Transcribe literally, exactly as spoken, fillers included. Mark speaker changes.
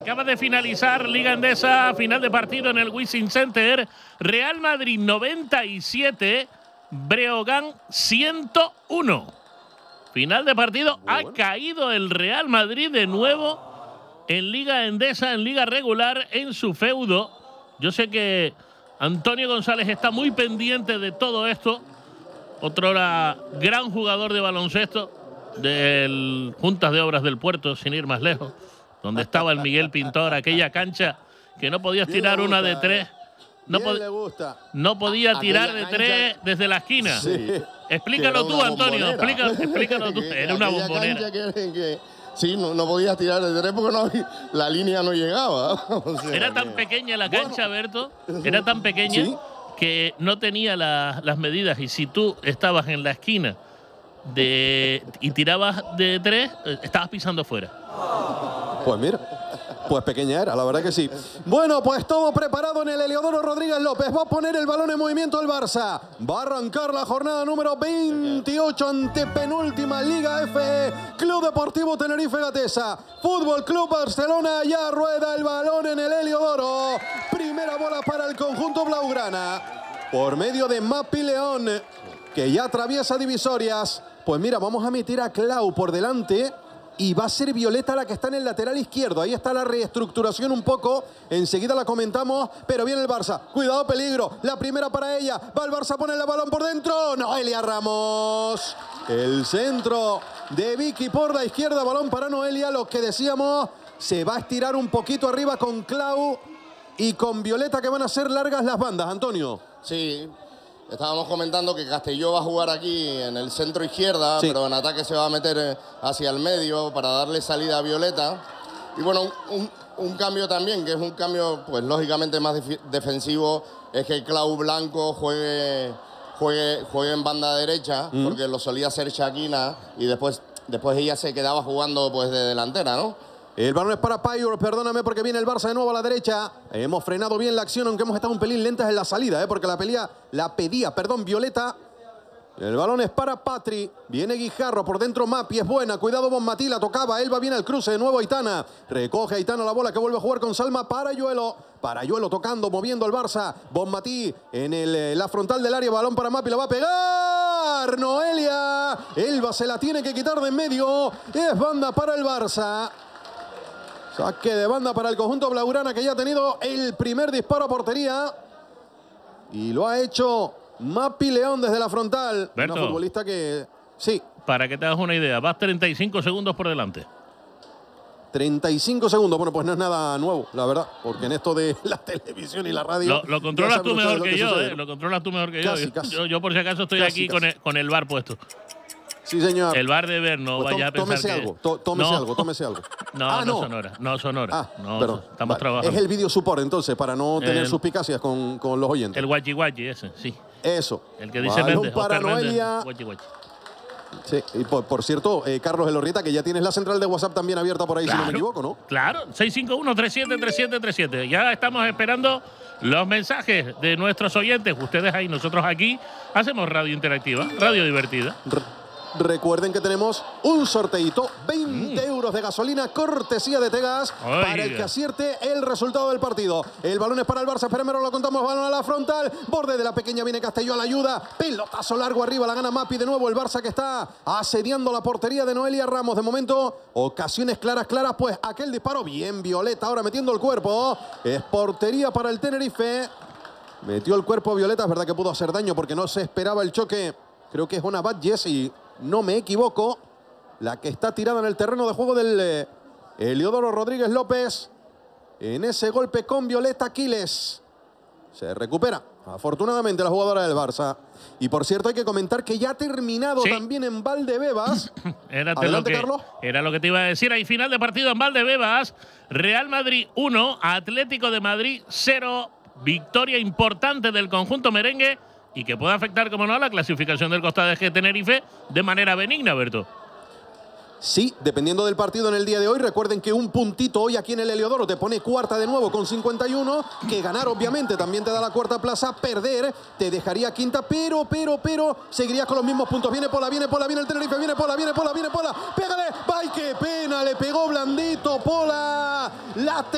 Speaker 1: Acaba de finalizar Liga Endesa, final de partido en el Wizzing Center. Real Madrid noventa y siete, Breogán ciento uno. Final de partido, ha caído el Real Madrid de nuevo en Liga Endesa, en Liga regular, en su feudo. Yo sé que Antonio González está muy pendiente de todo esto. Otro gran jugador de baloncesto del Juntas de Obras del Puerto, sin ir más lejos, donde estaba el Miguel Pintor, aquella cancha que no podías tirar una de tres. No, pod no podía tirar de tres desde la esquina. Sí. Explícalo tú, Antonio. Explícalo, explícalo tú. Era una bombonera.
Speaker 2: Que, que, sí, no, no podías tirar de tres porque no, la línea no llegaba. O sea,
Speaker 1: era tan
Speaker 2: que...
Speaker 1: pequeña la cancha, bueno. Berto. Era tan pequeña, ¿sí?, que no tenía la, las medidas. Y si tú estabas en la esquina de, y tirabas de tres, estabas pisando fuera.
Speaker 3: Pues mira, pues pequeña era, la verdad que sí. Bueno, pues todo preparado en el Heliodoro Rodríguez López. Va a poner el balón en movimiento el Barça. Va a arrancar la jornada número veintiocho, antepenúltima Liga F E. Club Deportivo Tenerife Gatesa. Fútbol Club Barcelona. Ya rueda el balón en el Heliodoro. Primera bola para el conjunto blaugrana. Por medio de Mapi León, que ya atraviesa divisorias. Pues mira, vamos a meter a Clau por delante. Y va a ser Violeta la que está en el lateral izquierdo. Ahí está la reestructuración un poco. Enseguida la comentamos, pero viene el Barça. Cuidado, peligro. La primera para ella. Va el Barça, pone el balón por dentro. Noelia Ramos. El centro de Vicky por la izquierda. Balón para Noelia. Lo que decíamos, se va a estirar un poquito arriba con Clau y con Violeta, que van a ser largas las bandas. Antonio.
Speaker 2: Sí. Estábamos comentando que Castelló va a jugar aquí en el centro izquierda, sí, pero en ataque se va a meter hacia el medio para darle salida a Violeta. Y bueno, un, un cambio también, que es un cambio, pues lógicamente más defensivo, es que Clau Blanco juegue, juegue, juegue en banda derecha, mm. porque lo solía hacer Shakina y después, después ella se quedaba jugando pues de delantera, ¿no?
Speaker 3: El balón es para Payur, perdóname porque viene el Barça de nuevo a la derecha. Hemos frenado bien la acción, aunque hemos estado un pelín lentas en la salida, ¿eh? porque la pelea la pedía, perdón, Violeta. El balón es para Patri. Viene Guijarro, por dentro Mapi, es buena. Cuidado, Bonmatí, la tocaba. Elba viene al cruce, de nuevo Aitana. Recoge Aitana la bola que vuelve a jugar con Salma para Yuelo. Para Yuelo tocando, moviendo al Barça. Bonmatí en el, la frontal del área. Balón para Mapi, la va a pegar. Noelia. Elba se la tiene que quitar de en medio. Es banda para el Barça. Saque de banda para el conjunto blaugrana, que ya ha tenido el primer disparo a portería. Y lo ha hecho Mapi León desde la frontal.
Speaker 1: Berto,
Speaker 3: una futbolista que... Sí.
Speaker 1: Para que te hagas una idea, vas treinta y cinco segundos por delante.
Speaker 3: treinta y cinco segundos. Bueno, pues no es nada nuevo, la verdad. Porque en esto de la televisión y la radio...
Speaker 1: Lo, lo controlas tú mejor que, que yo, ¿eh? Lo controlas tú mejor que
Speaker 3: casi,
Speaker 1: yo.
Speaker 3: Casi.
Speaker 1: yo. Yo por si acaso estoy
Speaker 3: casi,
Speaker 1: aquí
Speaker 3: casi.
Speaker 1: Con, el, con el bar puesto.
Speaker 3: Sí, señor.
Speaker 1: El bar de ver, no pues vaya a pensar
Speaker 3: tómese
Speaker 1: que...
Speaker 3: algo, tó, tómese
Speaker 1: no.
Speaker 3: algo, tómese algo.
Speaker 1: No,
Speaker 3: ah,
Speaker 1: no,
Speaker 3: no
Speaker 1: sonora, no sonora.
Speaker 3: Ah,
Speaker 1: no,
Speaker 3: pero,
Speaker 1: estamos
Speaker 3: vale.
Speaker 1: trabajando.
Speaker 3: Es el video support, entonces, para no tener
Speaker 1: el,
Speaker 3: suspicacias con, con los oyentes.
Speaker 1: El guachi guachi ese, sí.
Speaker 3: Eso.
Speaker 1: El que dice
Speaker 3: Balón
Speaker 1: Méndez,
Speaker 3: para
Speaker 1: Oscar
Speaker 3: Noelia.
Speaker 1: Méndez, guachi guachi.
Speaker 3: Sí, y por, por cierto, eh, Carlos Elorrieta, que ya tienes la central de WhatsApp también abierta por ahí, claro, si no me equivoco, ¿no?
Speaker 1: Claro, seis cinco uno, tres siete tres siete tres siete. Ya estamos esperando los mensajes de nuestros oyentes. Ustedes ahí, nosotros aquí, hacemos radio interactiva, radio divertida.
Speaker 3: R Recuerden que tenemos un sorteito, veinte mm. euros de gasolina, cortesía de Tegas, Ay, para el que acierte el resultado del partido. El balón es para el Barça, primero lo contamos, balón a la frontal, borde de la pequeña, viene Castelló a la ayuda, pelotazo largo arriba, la gana Mapi de nuevo, el Barça que está asediando la portería de Noelia Ramos. De momento, ocasiones claras, claras, pues aquel disparo, bien Violeta, ahora metiendo el cuerpo, es portería para el Tenerife. Metió el cuerpo Violeta, es verdad que pudo hacer daño porque no se esperaba el choque, creo que es una Bad Jessie. No me equivoco, la que está tirada en el terreno de juego del eh, Heliodoro Rodríguez López. En ese golpe con Violeta Aquiles. Se recupera, afortunadamente, la jugadora del Barça. Y por cierto, hay que comentar que ya ha terminado sí. también en Valdebebas.
Speaker 1: Era
Speaker 3: Adelante,
Speaker 1: lo que,
Speaker 3: Carlos.
Speaker 1: Era lo que te iba a decir. Hay final de partido en Valdebebas. Real Madrid uno, Atlético de Madrid cero. Victoria importante del conjunto merengue. Y que pueda afectar, como no, a la clasificación del Costa de G Tenerife de manera benigna, Berto.
Speaker 3: Sí, dependiendo del partido en el día de hoy. Recuerden que un puntito hoy aquí en el Heliodoro te pone cuarta de nuevo con cincuenta y uno. Que ganar, obviamente, también te da la cuarta plaza. Perder te dejaría quinta, pero, pero, pero seguirías con los mismos puntos. Viene Pola, viene Pola, viene el Tenerife, viene Pola, viene Pola, viene Pola. Pégale. ¡Ay, qué pena! Le pegó blandito Pola. La